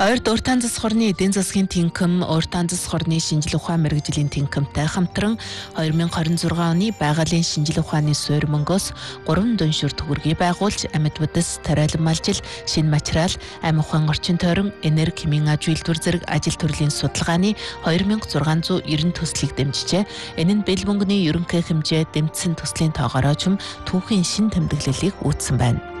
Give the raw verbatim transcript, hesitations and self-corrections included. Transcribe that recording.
Ойрд уртаан засаг хорны эдийн засгийн тэнхим, уртаан засаг хорны шинжлэх ухаан мэргэжлийн тэнхимтэй хамтран хоёр мянга хорин зургаан оны байгалийн шинжлэх ухааны суурь мөнгөөс гурван дүншүр төгрөгийг байгуулж амьд бүдэс, тариалан малжил, шинэ материал, амь ухаан орчин тойрон, энерги, хэмийн аж үйлдвэр зэрэг ажил төрлийн судалгааны хоёр мянга зургаан зуун девять төслийг дэмжижээ. Энэ нь бэл мөнгөний ерөнхий хэмжээ дэмжсэн төслийн тоогоор ч юм түүхийн шин тэмдэглэлийг үүссэн байна.